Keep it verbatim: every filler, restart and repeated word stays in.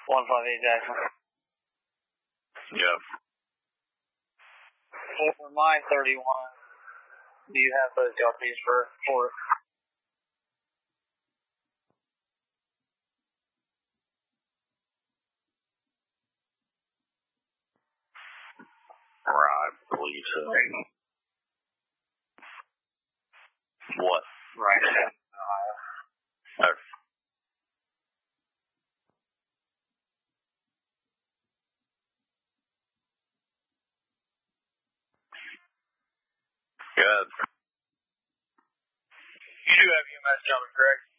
one five eight Jackson. Yep. For my thirty-one, do you have those L Ps for four? Right, I believe so. What? Right. Ohio. Oh. Good. You do have U M S jumping, correct?